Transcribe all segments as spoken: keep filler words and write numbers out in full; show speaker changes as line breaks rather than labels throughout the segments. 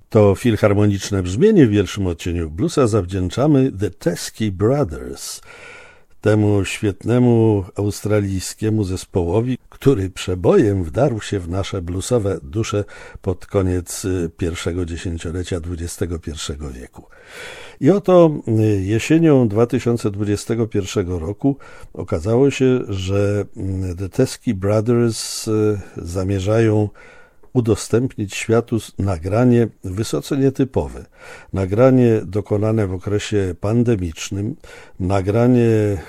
To filharmoniczne brzmienie w pierwszym odcieniu bluesa zawdzięczamy The Teskey Brothers, temu świetnemu australijskiemu zespołowi, który przebojem wdarł się w nasze bluesowe dusze pod koniec pierwszego dziesięciolecia dwudziestego pierwszego wieku. I oto jesienią dwa tysiące dwudziestego pierwszego roku okazało się, że The Teskey Brothers zamierzają udostępnić światu nagranie wysoce nietypowe. Nagranie dokonane w okresie pandemicznym, nagranie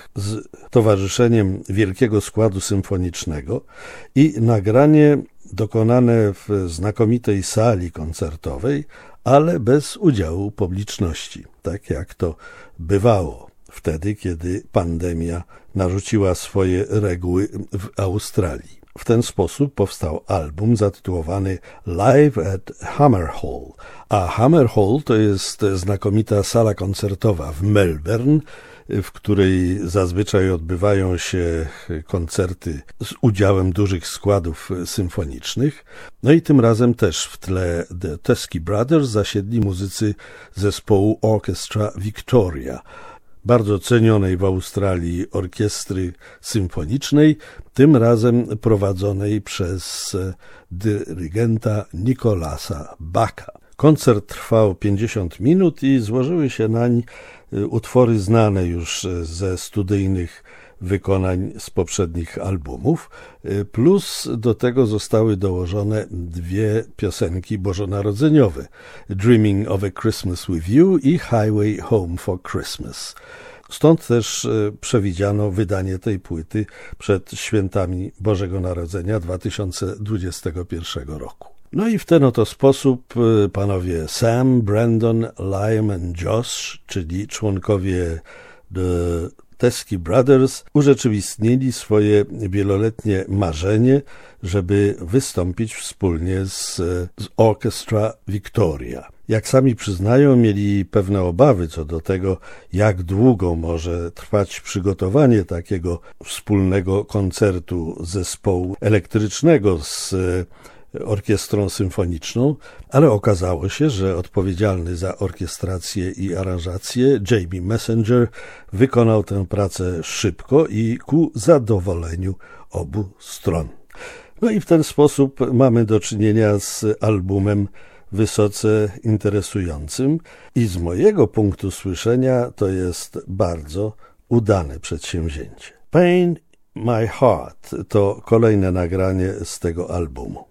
z towarzyszeniem wielkiego składu symfonicznego i nagranie dokonane w znakomitej sali koncertowej, ale bez udziału publiczności, tak jak to bywało wtedy, kiedy pandemia narzuciła swoje reguły w Australii. W ten sposób powstał album zatytułowany Live at Hammer Hall, a Hammer Hall to jest znakomita sala koncertowa w Melbourne, w której zazwyczaj odbywają się koncerty z udziałem dużych składów symfonicznych. No i tym razem też w tle The Teskey Brothers zasiedli muzycy zespołu Orchestra Victoria, bardzo cenionej w Australii orkiestry symfonicznej, tym razem prowadzonej przez dyrygenta Nicolasa Bacha. Koncert trwał pięćdziesiąt minut i złożyły się nań utwory znane już ze studyjnych wykonań z poprzednich albumów, plus do tego zostały dołożone dwie piosenki bożonarodzeniowe, Dreaming of a Christmas with You i Highway Home for Christmas. Stąd też przewidziano wydanie tej płyty przed świętami Bożego Narodzenia dwa tysiące dwudziestego pierwszego roku. No i w ten oto sposób panowie Sam, Brandon, Liam i Josh, czyli członkowie The Teskey Brothers, urzeczywistnili swoje wieloletnie marzenie, żeby wystąpić wspólnie z, z Orchestra Victoria. Jak sami przyznają, mieli pewne obawy co do tego, jak długo może trwać przygotowanie takiego wspólnego koncertu zespołu elektrycznego z orkiestrą symfoniczną, ale okazało się, że odpowiedzialny za orkiestrację i aranżację Jamie Messenger wykonał tę pracę szybko i ku zadowoleniu obu stron. No i w ten sposób mamy do czynienia z albumem wysoce interesującym i z mojego punktu słyszenia to jest bardzo udane przedsięwzięcie. Pain My Heart to kolejne nagranie z tego albumu.